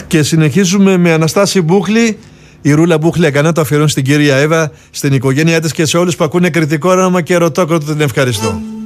Και συνεχίζουμε με Αναστάση Μπούχλη. Η Ρούλα Μπούχλη έκανε το αφιερώνει στην κυρία Εύα, στην οικογένειά της και σε όλους που ακούνε Κρητικό Όραμα και Ερωτόκροτο. Την ευχαριστώ.